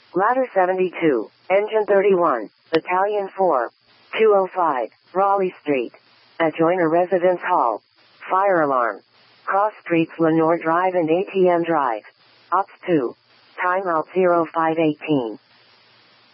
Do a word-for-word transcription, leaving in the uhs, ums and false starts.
Ladder seventy-two, Engine thirty-one, Battalion four, two oh five, Raleigh Street. At Joyner Residence Hall. Fire alarm. Cross Streets Lenore Drive and A T M Drive. Ops two. Timeout zero five eighteen.